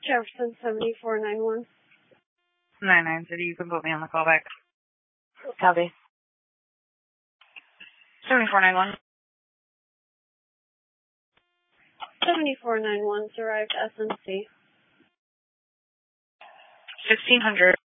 Jefferson 7491. 99 City, you can put me on the callback. Copy. 7491. 7491's arrived SNC. 1600.